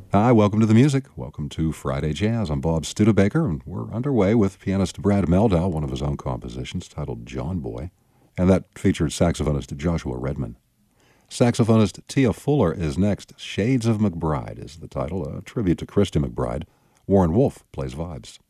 Hi, welcome to the music. Welcome to Friday Jazz. I'm Bob Studebaker, and we're underway with pianist Brad Meldau, one of his own compositions titled John Boy, and that featured saxophonist Joshua Redman. Saxophonist Tia Fuller is next. Shades of McBride is the title, a tribute to Christy McBride. Warren Wolf plays vibes.